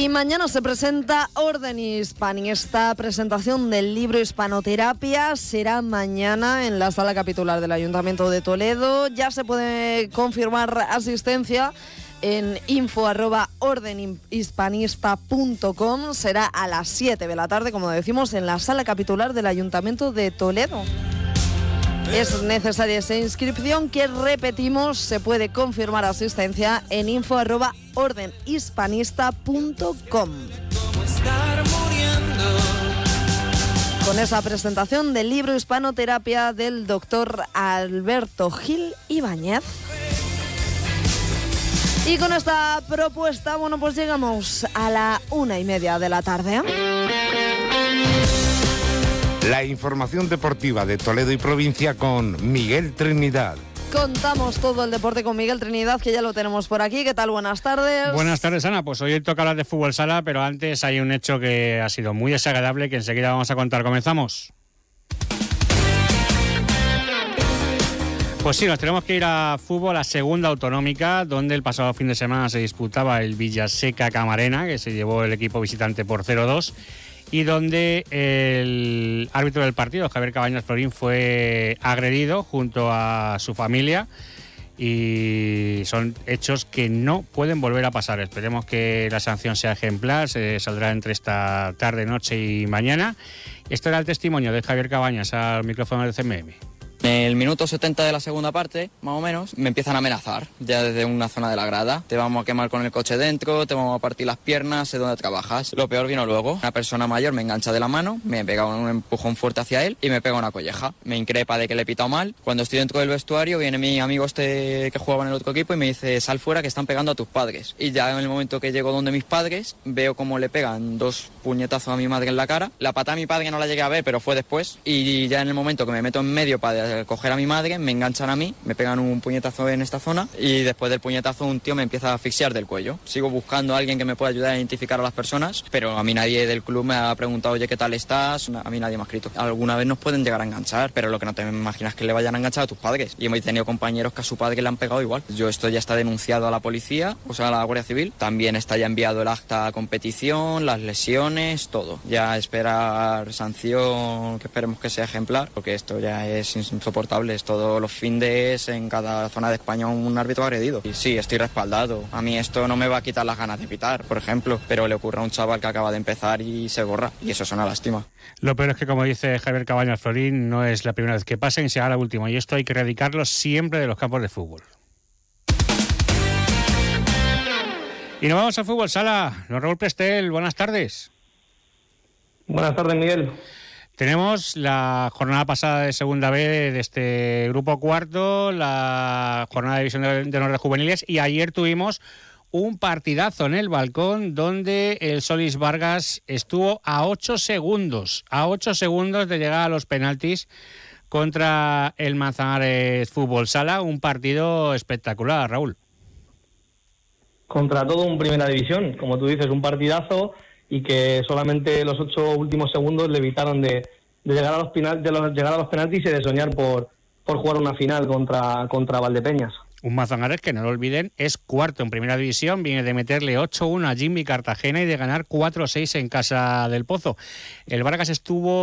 Y mañana se presenta Orden Hispanista. Presentación del libro Hispanoterapia será mañana en la sala capitular del Ayuntamiento de Toledo. Ya se puede confirmar asistencia en info@ordenhispanista.com. Será a las 7 de la tarde, como decimos, en la sala capitular del Ayuntamiento de Toledo. Es necesaria esa inscripción que, repetimos, se puede confirmar asistencia en info@ordenhispanista.com. Con esa presentación del libro Hispanoterapia del doctor Alberto Gil Ibáñez. Y con esta propuesta, pues llegamos a la 1:30 de la tarde. La información deportiva de Toledo y provincia con Miguel Trinidad. Contamos todo el deporte con Miguel Trinidad, que ya lo tenemos por aquí. ¿Qué tal? Buenas tardes. Buenas tardes, Ana. Pues hoy toca hablar de fútbol sala, pero antes hay un hecho que ha sido muy desagradable que enseguida vamos a contar. Comenzamos. Pues sí, nos tenemos que ir a fútbol, a segunda autonómica, donde el pasado fin de semana se disputaba el Villaseca Camarena, que se llevó el equipo visitante por 0-2. Y donde el árbitro del partido, Javier Cabañas Florín, fue agredido junto a su familia, y son hechos que no pueden volver a pasar. Esperemos que la sanción sea ejemplar, se saldrá entre esta tarde, noche y mañana. Esto era el testimonio de Javier Cabañas al micrófono del CMM. En el minuto 70 de la segunda parte, más o menos, me empiezan a amenazar, ya desde una zona de la grada. Te vamos a quemar con el coche dentro, te vamos a partir las piernas, sé dónde trabajas. Lo peor vino luego. Una persona mayor me engancha de la mano, me pega un empujón fuerte hacia él y me pega una colleja. Me increpa de que le he pitado mal. Cuando estoy dentro del vestuario, viene mi amigo que jugaba en el otro equipo y me dice: sal fuera, que están pegando a tus padres. Y ya en el momento que llego donde mis padres, veo cómo le pegan 2 puñetazos a mi madre en la cara. La patada a mi padre no la llegué a ver, pero fue después. Y ya en el momento que me meto en medio para coger a mi madre, me enganchan a mí, me pegan un puñetazo en esta zona y después del puñetazo un tío me empieza a asfixiar del cuello. Sigo buscando a alguien que me pueda ayudar a identificar a las personas, pero a mí nadie del club me ha preguntado: oye, ¿qué tal estás? A mí nadie me ha escrito. Alguna vez nos pueden llegar a enganchar, pero lo que no te imaginas es que le vayan a enganchar a tus padres. Y hemos tenido compañeros que a su padre le han pegado igual. Esto ya está denunciado a la policía, o sea, a la Guardia Civil. También está ya enviado el acta a competición, las lesiones, todo. Ya esperar sanción, que esperemos que sea ejemplar, porque esto ya es insoportable. Todos los findes en cada zona de España un árbitro agredido. Y sí, estoy respaldado. A mí esto no me va a quitar las ganas de pitar, por ejemplo, pero le ocurre a un chaval que acaba de empezar y se borra. Y eso es una lástima. Lo peor es que, como dice Javier Cabañas Florín, no es la primera vez que pasa y será la última. Y esto hay que erradicarlo siempre de los campos de fútbol. Y nos vamos al fútbol sala. Don Raúl Prestel, buenas tardes. Buenas tardes, Miguel. Tenemos la jornada pasada de Segunda B de este grupo cuarto, la jornada de División de Honor de Juveniles, y ayer tuvimos un partidazo en el Balcón donde el Solís Vargas estuvo a 8 segundos de llegar a los penaltis contra el Manzanares Fútbol Sala. Un partido espectacular, Raúl. Contra todo un Primera División, como tú dices, un partidazo, y que solamente los 8 últimos segundos le evitaron de llegar a los penaltis y de soñar por jugar una final contra Valdepeñas. Un Manzanares que, no lo olviden, es cuarto en Primera División, viene de meterle 8-1 a Jimmy Cartagena y de ganar 4-6 en casa del Pozo. El Vargas estuvo